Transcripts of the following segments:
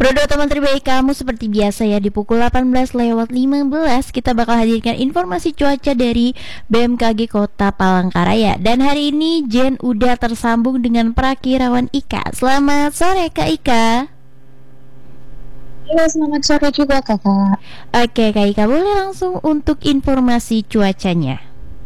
Produk teman terbaik kamu seperti biasa ya, di pukul 18:15 kita bakal hadirkan informasi cuaca dari BMKG Kota Palangkaraya. Dan hari ini Jen udah tersambung dengan Prakirawan Ika. Selamat sore Kak Ika. Halo, selamat sore juga kakak. Oke Kak Ika, boleh langsung untuk informasi cuacanya.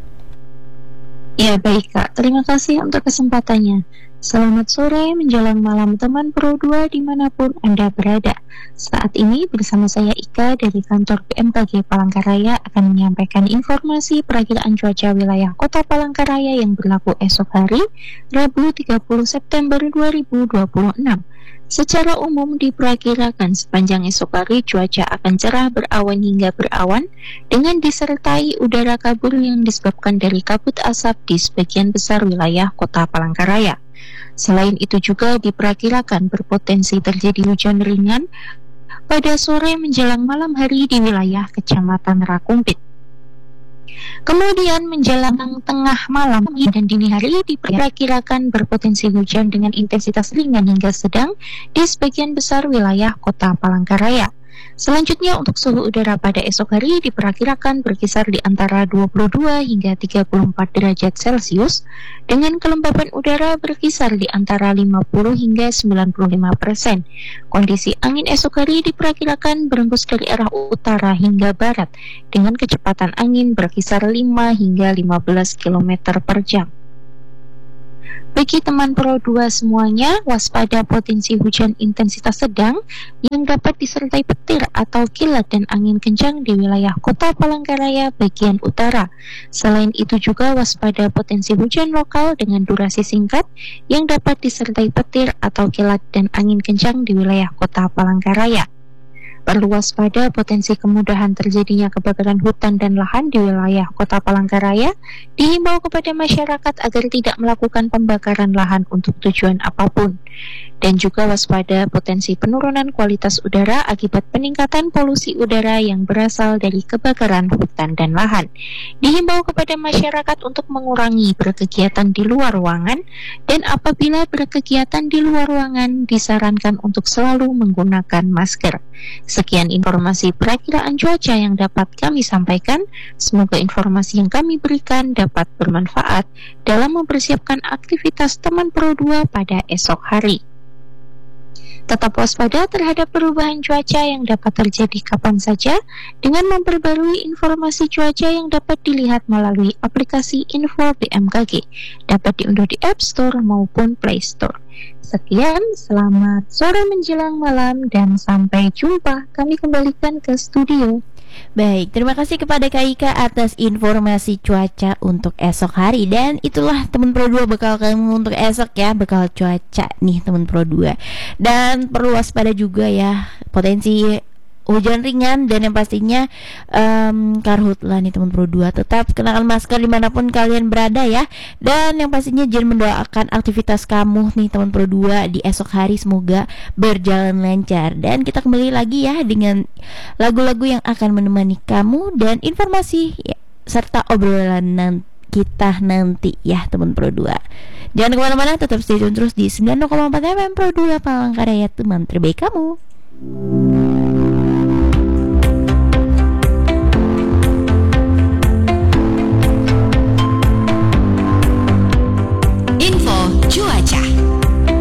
Ya baik kak, terima kasih untuk kesempatannya. Selamat sore menjelang malam teman Pro 2 dimanapun Anda berada. Saat ini bersama saya Ika dari kantor BMKG Palangkaraya akan menyampaikan informasi perakiraan cuaca wilayah Kota Palangkaraya yang berlaku esok hari, Rabu 30 September 2026. Secara umum diperkirakan sepanjang esok hari cuaca akan cerah berawan hingga berawan dengan disertai udara kabur yang disebabkan dari kabut asap di sebagian besar wilayah Kota Palangkaraya. Selain itu juga diperkirakan berpotensi terjadi hujan ringan pada sore menjelang malam hari di wilayah Kecamatan Rakumpit. Kemudian menjelang tengah malam dan dini hari diperkirakan berpotensi hujan dengan intensitas ringan hingga sedang di sebagian besar wilayah Kota Palangkaraya. Selanjutnya untuk suhu udara pada esok hari diperkirakan berkisar di antara 22 hingga 34 derajat Celcius dengan kelembapan udara berkisar di antara 50 hingga 95%. Kondisi angin esok hari diperkirakan berembus dari arah utara hingga barat dengan kecepatan angin berkisar 5 hingga 15 km per jam. Bagi teman Pro 2 semuanya, waspada potensi hujan intensitas sedang yang dapat disertai petir atau kilat dan angin kencang di wilayah Kota Palangkaraya bagian utara. Selain itu juga waspada potensi hujan lokal dengan durasi singkat yang dapat disertai petir atau kilat dan angin kencang di wilayah Kota Palangkaraya. Perlu waspada potensi kemudahan terjadinya kebakaran hutan dan lahan di wilayah Kota Palangkaraya. Dihimbau kepada masyarakat agar tidak melakukan pembakaran lahan untuk tujuan apapun. Dan juga waspada potensi penurunan kualitas udara akibat peningkatan polusi udara yang berasal dari kebakaran hutan dan lahan. Dihimbau kepada masyarakat untuk mengurangi berkegiatan di luar ruangan, dan apabila berkegiatan di luar ruangan disarankan untuk selalu menggunakan masker. Sekian informasi perakiraan cuaca yang dapat kami sampaikan. Semoga informasi yang kami berikan dapat bermanfaat dalam mempersiapkan aktivitas teman Pro 2 pada esok hari. Tetap waspada terhadap perubahan cuaca yang dapat terjadi kapan saja dengan memperbarui informasi cuaca yang dapat dilihat melalui aplikasi Info BMKG. Dapat diunduh di App Store maupun Play Store. Sekian, selamat sore menjelang malam dan sampai jumpa. Kami kembalikan ke studio. Baik, terima kasih kepada Kak Ika atas informasi cuaca untuk esok hari. Dan itulah teman Pro 2 bekal kamu untuk esok ya, bekal cuaca nih teman Pro 2. Dan perlu waspada juga ya potensi hujan ringan dan yang pastinya karhutlah nih teman Pro 2. Tetap kenakan masker dimanapun kalian berada ya. Dan yang pastinya jangan mendoakan aktivitas kamu nih teman Pro 2 di esok hari semoga berjalan lancar. Dan kita kembali lagi ya dengan lagu-lagu yang akan menemani kamu dan informasi ya, serta obrolan kita nanti ya teman Pro 2. Jangan kemana-mana, tetap stay tune terus di 90,4 FM Pro 2 Palangkaraya, teman terbaik kamu.